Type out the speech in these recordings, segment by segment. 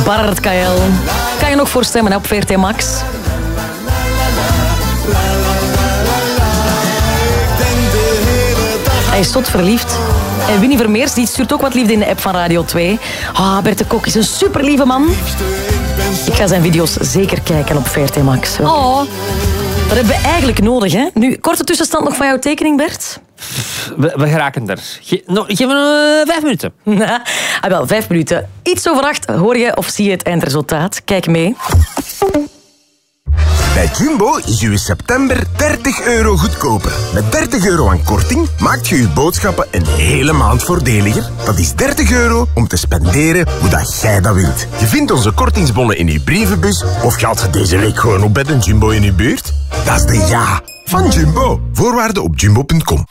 Bart Kael. Kan je nog voorstemmen op VRT Max? Hij is tot verliefd. En Winnie Vermeers die stuurt ook wat liefde in de app van Radio 2. Bert de Kok is een superlieve man. Ik ga zijn video's zeker kijken op VRT Max. Oh, dat hebben we eigenlijk nodig, hè? Nu, korte tussenstand nog van jouw tekening, Bert. We geraken er. Geef me 5 minuten. Wel, 5 minuten. Iets over 8 hoor je of zie je het eindresultaat. Kijk mee. Bij Jumbo is je september €30 goedkoper. Met €30 aan korting maakt je boodschappen een hele maand voordeliger. Dat is €30 om te spenderen hoe dat jij dat wilt. Je vindt onze kortingsbonnen in je brievenbus of je haalt ze deze week gewoon op bij de Jumbo in je buurt. Dat is de ja van Jumbo. Voorwaarden op jumbo.com.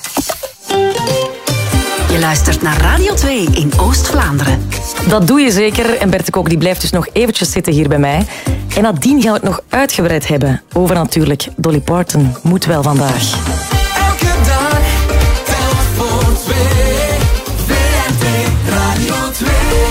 Je luistert naar Radio 2 in Oost-Vlaanderen. Dat doe je zeker. En Bert de Kok die blijft dus nog eventjes zitten hier bij mij. En nadien gaan we het nog uitgebreid hebben over natuurlijk Dolly Parton. Moet wel vandaag. Elke dag telt voor 2. VRT Radio 2.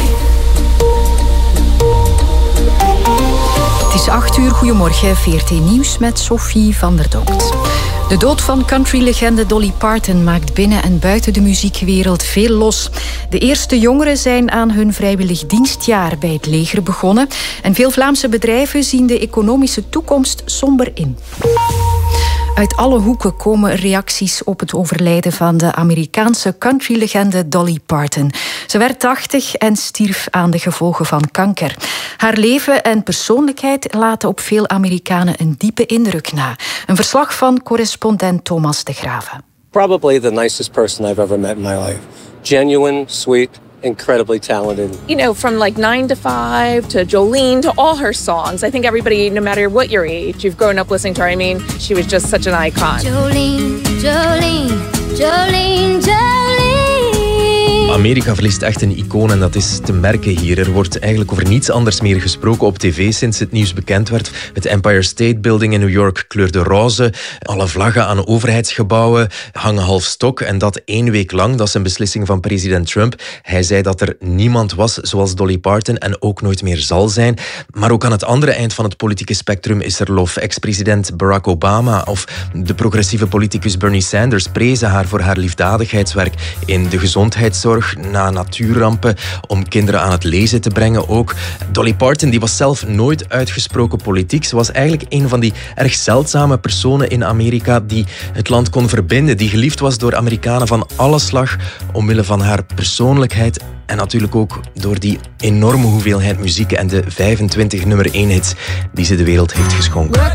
Het is 8 uur. Goedemorgen. VRT Nieuws met Sophie van der Dokt. De dood van countrylegende Dolly Parton maakt binnen en buiten de muziekwereld veel los. De eerste jongeren zijn aan hun vrijwillig dienstjaar bij het leger begonnen. En veel Vlaamse bedrijven zien de economische toekomst somber in. Uit alle hoeken komen reacties op het overlijden van de Amerikaanse countrylegende Dolly Parton. Ze werd 80 en stierf aan de gevolgen van kanker. Haar leven en persoonlijkheid laten op veel Amerikanen een diepe indruk na. Een verslag van correspondent Thomas de Graven. Probably the nicest person I've ever met in my life. Genuine, sweet, incredibly talented. You know, from like 9 to 5 to Jolene to all her songs. I think everybody, no matter what your age, you've grown up listening to her. I mean, she was just such an icon. Jolene, Jolene, Jolene, Jolene. Amerika verliest echt een icoon en dat is te merken hier. Er wordt eigenlijk over niets anders meer gesproken op tv sinds het nieuws bekend werd. Het Empire State Building in New York kleurde roze. Alle vlaggen aan overheidsgebouwen hangen half stok. En dat 1 week lang. Dat is een beslissing van president Trump. Hij zei dat er niemand was zoals Dolly Parton en ook nooit meer zal zijn. Maar ook aan het andere eind van het politieke spectrum is er lof. Ex-president Barack Obama of de progressieve politicus Bernie Sanders prezen haar voor haar liefdadigheidswerk in de gezondheidszorg, na natuurrampen, om kinderen aan het lezen te brengen ook. Dolly Parton die was zelf nooit uitgesproken politiek. Ze was eigenlijk een van die erg zeldzame personen in Amerika die het land kon verbinden, die geliefd was door Amerikanen van alle slag omwille van haar persoonlijkheid en natuurlijk ook door die enorme hoeveelheid muziek en de 25 nummer 1 hits die ze de wereld heeft geschonken.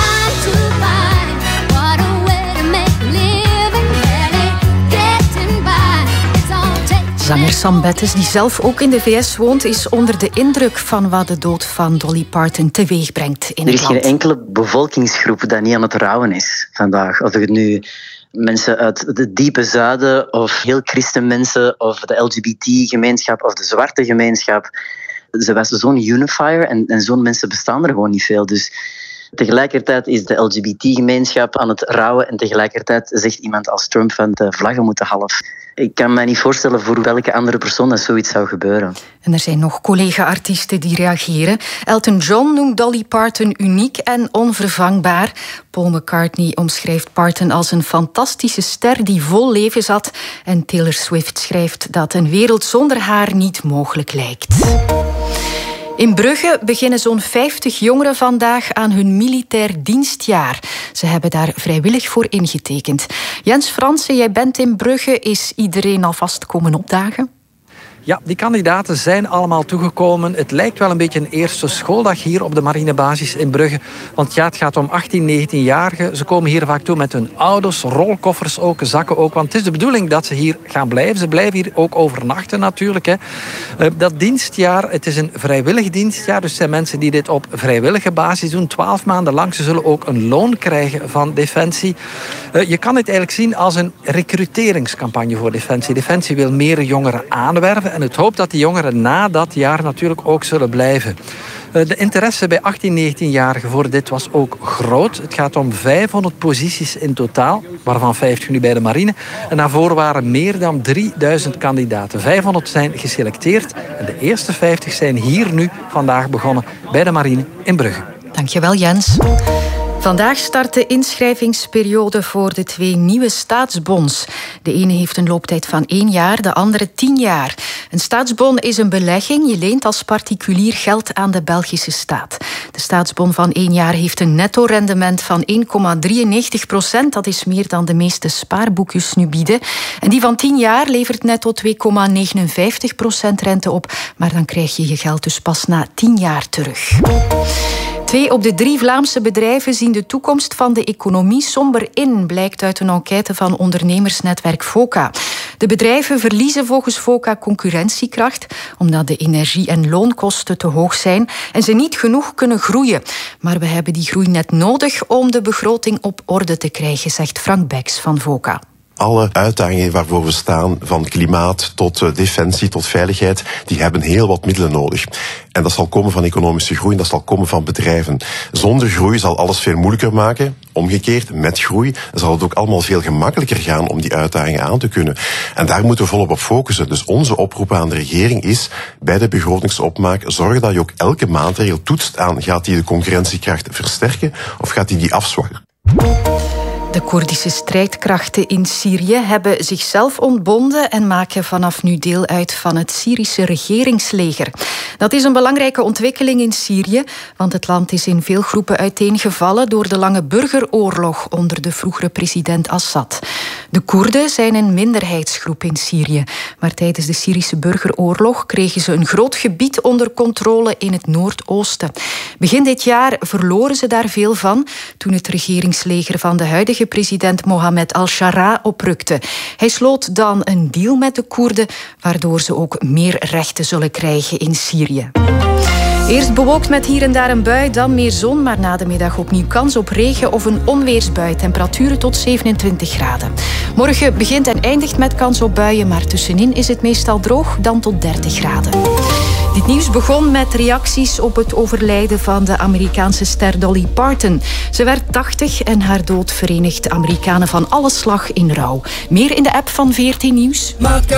Zanger Sam Bettes, die zelf ook in de VS woont, is onder de indruk van wat de dood van Dolly Parton teweeg brengt in het land. Er is geen enkele bevolkingsgroep dat niet aan het rouwen is vandaag. Of het nu mensen uit het diepe zuiden of heel christenmensen of de LGBT-gemeenschap of de zwarte gemeenschap. Ze was zo'n unifier en zo'n mensen bestaan er gewoon niet veel. Dus tegelijkertijd is de LGBT-gemeenschap aan het rouwen en tegelijkertijd zegt iemand als Trump van de vlaggen moeten half. Ik kan me niet voorstellen voor welke andere persoon dat zoiets zou gebeuren. En er zijn nog collega-artiesten die reageren. Elton John noemt Dolly Parton uniek en onvervangbaar. Paul McCartney omschrijft Parton als een fantastische ster die vol leven zat. En Taylor Swift schrijft dat een wereld zonder haar niet mogelijk lijkt. In Brugge beginnen zo'n 50 jongeren vandaag aan hun militair dienstjaar. Ze hebben daar vrijwillig voor ingetekend. Jens Fransen, jij bent in Brugge. Is iedereen alvast komen opdagen? Ja, die kandidaten zijn allemaal toegekomen. Het lijkt wel een beetje een eerste schooldag hier op de marinebasis in Brugge. Want ja, het gaat om 18, 19-jarigen. Ze komen hier vaak toe met hun ouders, rolkoffers ook, zakken ook. Want het is de bedoeling dat ze hier gaan blijven. Ze blijven hier ook overnachten natuurlijk. Hè. Dat dienstjaar, het is een vrijwillig dienstjaar. Dus het zijn mensen die dit op vrijwillige basis doen. 12 maanden lang. Ze zullen ook een loon krijgen van Defensie. Je kan het eigenlijk zien als een recruteringscampagne voor Defensie. Defensie wil meer jongeren aanwerven. En het hoopt dat die jongeren na dat jaar natuurlijk ook zullen blijven. De interesse bij 18, 19-jarigen voor dit was ook groot. Het gaat om 500 posities in totaal, waarvan 50 nu bij de marine. En daarvoor waren meer dan 3000 kandidaten. 500 zijn geselecteerd en de eerste 50 zijn hier nu vandaag begonnen bij de marine in Brugge. Dankjewel, Jens. Vandaag start de inschrijvingsperiode voor de 2 nieuwe staatsbons. De ene heeft een looptijd van 1 jaar, de andere 10 jaar. Een staatsbon is een belegging. Je leent als particulier geld aan de Belgische staat. De staatsbon van 1 jaar heeft een netto-rendement van 1,93%. Dat is meer dan de meeste spaarboekjes nu bieden. En die van 10 jaar levert netto 2,59% rente op. Maar dan krijg je je geld dus pas na 10 jaar terug. 2 op de 3 Vlaamse bedrijven zien de toekomst van de economie somber in, blijkt uit een enquête van ondernemersnetwerk VOCA. De bedrijven verliezen volgens VOCA concurrentiekracht, omdat de energie- en loonkosten te hoog zijn en ze niet genoeg kunnen groeien. Maar we hebben die groei net nodig om de begroting op orde te krijgen, zegt Frank Beks van VOCA. Alle uitdagingen waarvoor we staan, van klimaat tot defensie tot veiligheid, die hebben heel wat middelen nodig. En dat zal komen van economische groei en dat zal komen van bedrijven. Zonder groei zal alles veel moeilijker maken. Omgekeerd, met groei zal het ook allemaal veel gemakkelijker gaan om die uitdagingen aan te kunnen. En daar moeten we volop op focussen. Dus onze oproep aan de regering is, bij de begrotingsopmaak, zorg dat je ook elke maatregel toetst aan, gaat die de concurrentiekracht versterken of gaat die afzwakken? De Koerdische strijdkrachten in Syrië hebben zichzelf ontbonden en maken vanaf nu deel uit van het Syrische regeringsleger. Dat is een belangrijke ontwikkeling in Syrië, want het land is in veel groepen uiteengevallen door de lange burgeroorlog onder de vroegere president Assad. De Koerden zijn een minderheidsgroep in Syrië, maar tijdens de Syrische burgeroorlog kregen ze een groot gebied onder controle in het noordoosten. Begin dit jaar verloren ze daar veel van toen het regeringsleger van de huidige president Mohammed al-Shara oprukte. Hij sloot dan een deal met de Koerden, waardoor ze ook meer rechten zullen krijgen in Syrië. Eerst bewolkt met hier en daar een bui, dan meer zon, maar na de middag opnieuw kans op regen of een onweersbui. Temperaturen tot 27 graden. Morgen begint en eindigt met kans op buien, maar tussenin is het meestal droog, dan tot 30 graden. Dit nieuws begon met reacties op het overlijden van de Amerikaanse ster Dolly Parton. Ze werd 80 en haar dood verenigt Amerikanen van alle slag in rouw. Meer in de app van VRT Nieuws.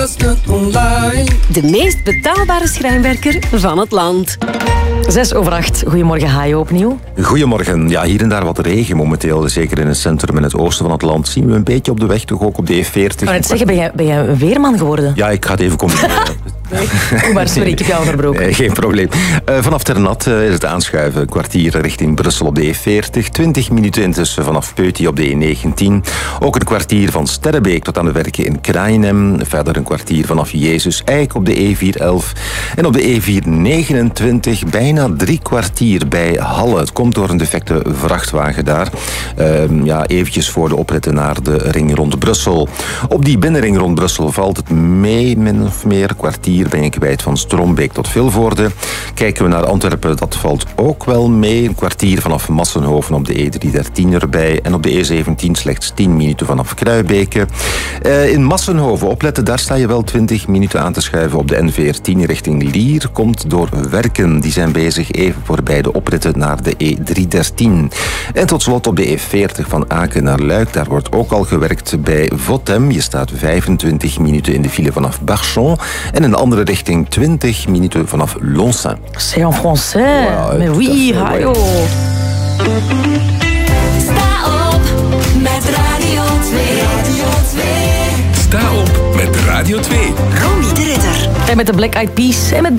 De meest betaalbare schrijnwerker van het land. 7:06. Goedemorgen, Hajo, opnieuw. Goedemorgen. Ja, hier en daar wat regen momenteel. Zeker in het centrum en het oosten van het land zien we een beetje op de weg, toch ook op de E40. Ik kan het zeggen, ben jij een weerman geworden? Ja, ik ga het even combineren. Doe maar, sorry, ik heb jou onderbroken. Geen probleem. Vanaf Ternat is het aanschuiven. Een kwartier richting Brussel op de E40. 20 minuten intussen vanaf Peuty op de E19. Ook een kwartier van Sterrebeek tot aan de werken in Krainem. Verder een kwartier vanaf Jezus Eik op de E411. En op de E429 bijna 3 kwartier bij Halle. Het komt door een defecte vrachtwagen daar. Eventjes voor de opritten naar de ring rond Brussel. Op die binnenring rond Brussel valt het mee, min of meer. Kwartier ben je kwijt van Strombeek tot Vilvoorde. Kijken we naar Antwerpen, dat valt ook wel mee. Een kwartier vanaf Massenhoven op de E313 erbij. En op de E17 slechts 10 minuten vanaf Kruibeke. In Massenhoven opletten, daar sta je wel 20 minuten aan te schuiven op de N14 richting Lier. Komt door werken. Die zijn bezig even voorbij de opritten naar de E313. En tot slot op de E40 van Aken naar Luik. Daar wordt ook al gewerkt bij Votem. Je staat 25 minuten in de file vanaf Barchon. En in de andere richting 20 minuten vanaf Lonsin. C'est en français. Wow, mais oui, Hajo. Sta op met Radio 2. Radio 2. Sta op met Radio 2. Ronnie de Ridder. En met de Black Eyed Peas en met